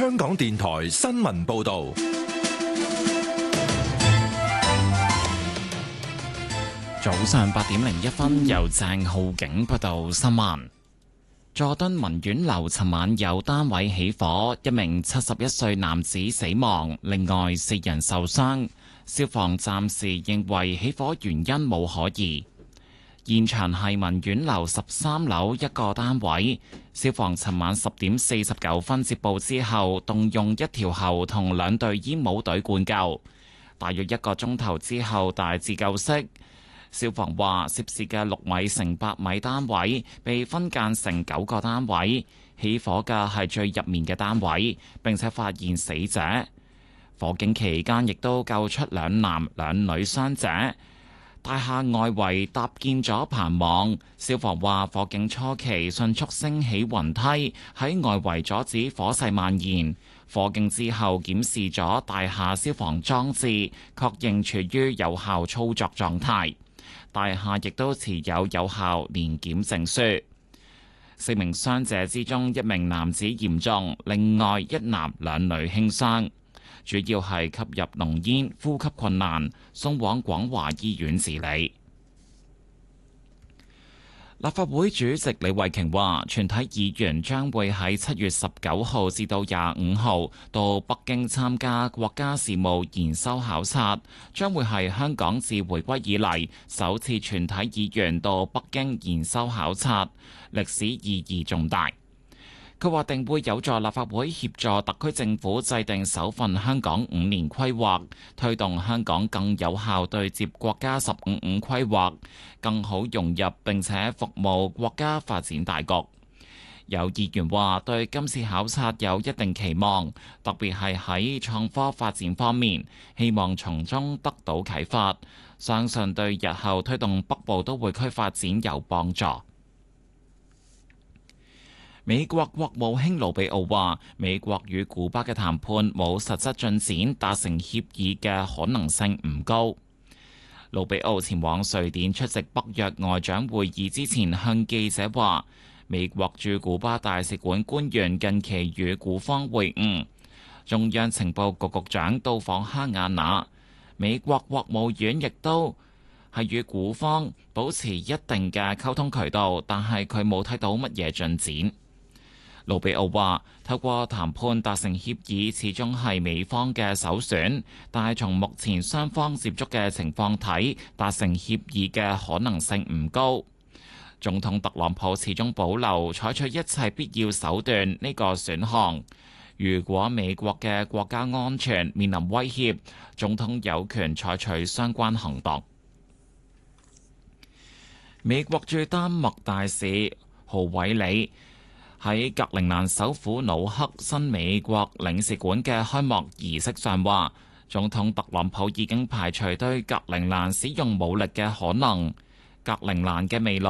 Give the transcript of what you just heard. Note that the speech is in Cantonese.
香港電台新聞報道。 早上8:01，由鄭浩景報道新聞。佐敦文苑樓尋晚有單位起火，一名71歲男子死亡，另外4人受傷。消防暫時認為起火原因冇可疑。現場係文苑樓13樓一個單位。消防尋晚10:49接報之後，動用1條喉同2隊煙霧隊灌救，大約1個鐘頭之後大致救熄。消防話，涉事嘅6米乘8米單位被分間成9個單位，起火嘅係最入面嘅單位，並且發現死者。火警期間亦都救出2男2女傷者。大廈外圍搭建咗棚網，消防話火警初期迅速升起雲梯，喺外圍阻止火勢蔓延。火警之後檢視咗大廈消防裝置，確認處於有效操作狀態。大廈亦都持有有效年檢證書。4名傷者之中，1名男子嚴重，另外1男2女輕傷，主要係吸入濃煙、呼吸困難，送往廣華醫院治理。立法會主席李慧瓊話，全體議員將會喺7月19號至到25號到北京參加國家事務研修考察，將會係香港自回歸以嚟首次全體議員到北京研修考察，歷史意義重大。佢話定會有助立法會協助特區政府制定首份香港5年規劃，推動香港更有效對接國家15/5規劃，更好融入並且服務國家發展大局。有議員話對今次考察有一定期望，特別係喺創科發展方面，希望從中得到啟發，相信對日後推動北部都會區發展有幫助。美國國務卿盧比奧話，美國與古巴嘅談判冇實質進展，達成協議嘅可能性唔高。盧比奧前往瑞典出席北約外長會議之前，向記者話，美國駐古巴大使館官員近期與古方會晤，中央情報局局長到訪哈瓦那，美國國務院亦都係與古方保持一定嘅溝通渠道，但係佢冇睇到乜嘢進展。盧比奧話：透過談判達成協議，始終係美方嘅首選，但係從目前雙方接觸嘅情況睇，達成協議嘅可能性唔高。總統特朗普始終保留採取一切必要手段呢個選項。如果美國嘅國家安全面臨威脅，總統有權採取相關行動。美國駐丹麥大使豪偉里喺格陵蘭首府努克新美國領事館嘅開幕儀式上話，總統特朗普已經排除對格陵蘭使用武力嘅可能。格陵蘭嘅未來